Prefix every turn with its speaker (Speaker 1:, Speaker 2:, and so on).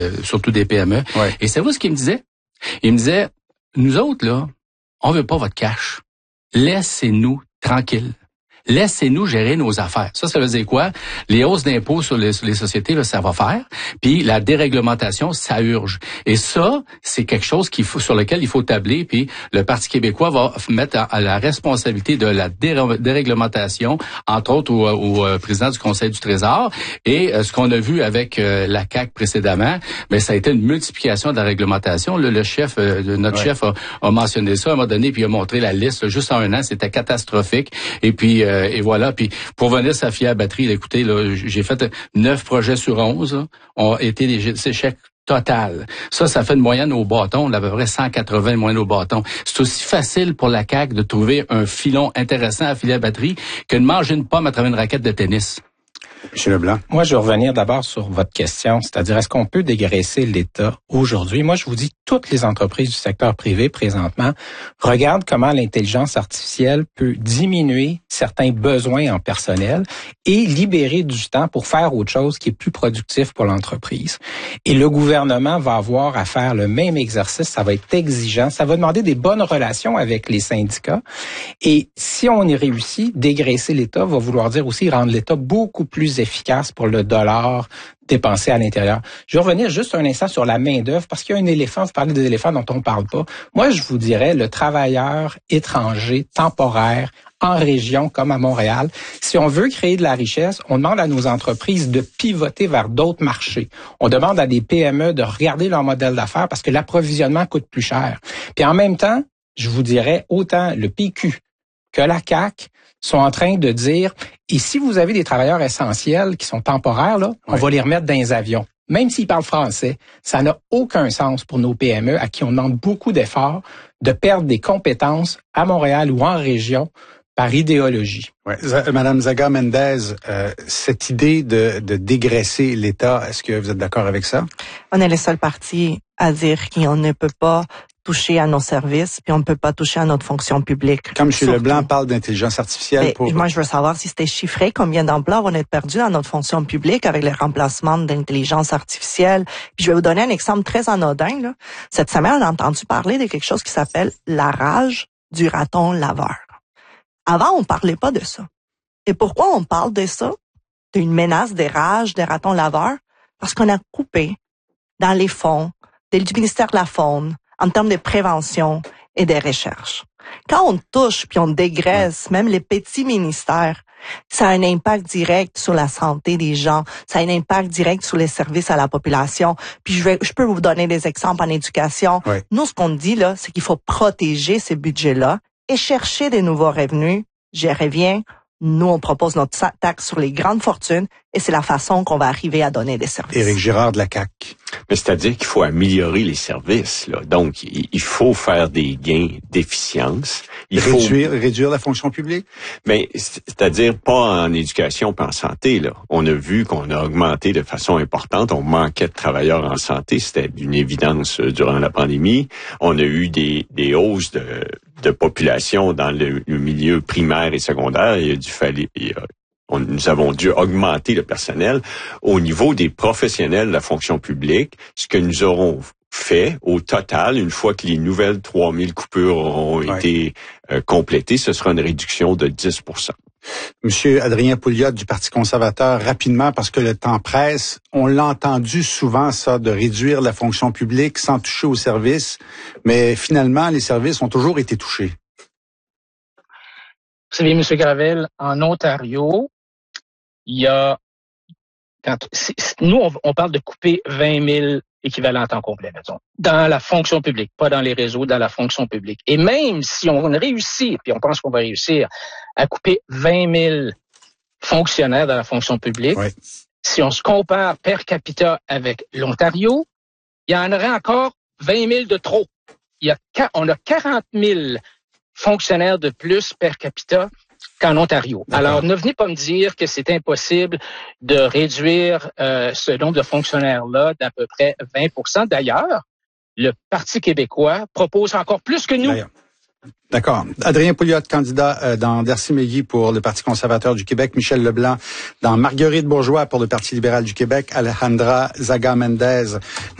Speaker 1: surtout des PME.
Speaker 2: Ouais.
Speaker 1: Et savez-vous ce qu'il me disait? Il me disait, nous autres, là, on veut pas votre cash. Laissez-nous tranquilles. Laissez-nous gérer nos affaires. Ça veut dire quoi? Les hausses d'impôts sur les sociétés, là, ça va faire. Puis la déréglementation, ça urge. Et ça, c'est quelque chose sur lequel il faut tabler. Puis le Parti québécois va mettre à la responsabilité de la déréglementation, entre autres au président du Conseil du Trésor. Et ce qu'on a vu avec la CAQ précédemment, mais ça a été une multiplication de la réglementation. Notre chef a mentionné ça à un moment donné, puis il a montré la liste. Là, juste en un an, c'était catastrophique. Et puis et voilà. Puis pour venir sa fière batterie, là, écoutez, là, j'ai fait 9 projets sur 11, là, ont été des échecs total. Ça fait une moyenne au bâton, là, à peu près 180 moyenne au bâton. C'est aussi facile pour la CAQ de trouver un filon intéressant à filer à batterie que de manger une pomme à travers une raquette de tennis.
Speaker 2: M. Leblanc.
Speaker 3: Moi, je vais revenir d'abord sur votre question, c'est-à-dire est-ce qu'on peut dégraisser l'État aujourd'hui? Moi, je vous dis, toutes les entreprises du secteur privé présentement regardent comment l'intelligence artificielle peut diminuer certains besoins en personnel et libérer du temps pour faire autre chose qui est plus productif pour l'entreprise. Et le gouvernement va avoir à faire le même exercice, ça va être exigeant, ça va demander des bonnes relations avec les syndicats. Et si on y réussit, dégraisser l'État va vouloir dire aussi rendre l'État beaucoup plus efficace pour le dollar dépensé à l'intérieur. Je vais revenir juste un instant sur la main-d'œuvre parce qu'il y a un éléphant, vous parlez des éléphants dont on parle pas. Moi, je vous dirais le travailleur étranger temporaire en région comme à Montréal. Si on veut créer de la richesse, on demande à nos entreprises de pivoter vers d'autres marchés. On demande à des PME de regarder leur modèle d'affaires parce que l'approvisionnement coûte plus cher. Puis en même temps, je vous dirais autant le PQ que la CAQ sont en train de dire, et si vous avez des travailleurs essentiels qui sont temporaires, là, on va les remettre dans les avions. Même s'ils parlent français, ça n'a aucun sens pour nos PME à qui on demande beaucoup d'efforts de perdre des compétences à Montréal ou en région par idéologie.
Speaker 2: Ouais. Madame Zaga-Mendez, cette idée de dégraisser l'État, est-ce que vous êtes d'accord avec ça?
Speaker 4: On est le seul parti à dire qu'on ne peut pas toucher à nos services, puis on ne peut pas toucher à notre fonction publique.
Speaker 2: Comme M. Leblanc parle d'intelligence artificielle pour...
Speaker 4: Moi, je veux savoir si c'était chiffré, combien d'emplois vont être perdus dans notre fonction publique avec le remplacement d'intelligence artificielle. Puis je vais vous donner un exemple très anodin, là. Cette semaine, on a entendu parler de quelque chose qui s'appelle la rage du raton laveur. Avant, on parlait pas de ça. Et pourquoi on parle de ça? D'une menace des rages des ratons laveurs? Parce qu'on a coupé dans les fonds du ministère de la Faune en termes de prévention et de recherche. Quand on touche puis on dégraisse même les petits ministères, ça a un impact direct sur la santé des gens, ça a un impact direct sur les services à la population. Puis je peux vous donner des exemples en éducation.
Speaker 2: Oui.
Speaker 4: Nous, ce qu'on dit là, c'est qu'il faut protéger ces budgets-là et chercher des nouveaux revenus. J'y reviens. Nous, on propose notre taxe sur les grandes fortunes et c'est la façon qu'on va arriver à donner des services.
Speaker 2: Éric Girard de la CAQ.
Speaker 5: Mais c'est-à-dire qu'il faut améliorer les services, là. Donc, il faut faire des gains d'efficience.
Speaker 2: Réduire la fonction publique?
Speaker 5: Mais c'est-à-dire pas en éducation pas en santé, là. On a vu qu'on a augmenté de façon importante. On manquait de travailleurs en santé. C'était une évidence durant la pandémie. On a eu des hausses de population dans le milieu primaire et secondaire. Nous avons dû augmenter le personnel. Au niveau des professionnels de la fonction publique, ce que nous aurons fait au total, une fois que les nouvelles 3000 coupures auront été complétées, ce sera une réduction de 10%.
Speaker 2: Monsieur Adrien Pouliot du Parti conservateur, rapidement, parce que le temps presse, on l'a entendu souvent, ça, de réduire la fonction publique sans toucher aux services, mais finalement, les services ont toujours été touchés.
Speaker 6: Vous savez, M. Gravel, en Ontario, il y a... Nous, on parle de couper 20 000 équivalents à temps complet, mettons, dans la fonction publique, pas dans les réseaux, dans la fonction publique. Et même si on réussit, puis on pense qu'on va réussir à couper 20 000 fonctionnaires dans la fonction publique, si on se compare per capita avec l'Ontario, il y en aurait encore 20 000 de trop. On a 40 000 fonctionnaires de plus per capita qu'en Ontario. Alors, ne venez pas me dire que c'est impossible de réduire ce nombre de fonctionnaires-là d'à peu près 20%. D'ailleurs, le Parti québécois propose encore plus que nous
Speaker 2: D'accord. Adrien Pouliot, candidat dans Darcy-Méghie pour le Parti conservateur du Québec. Michel Leblanc dans Marguerite Bourgeois pour le Parti libéral du Québec. Alejandra Zaga Mendez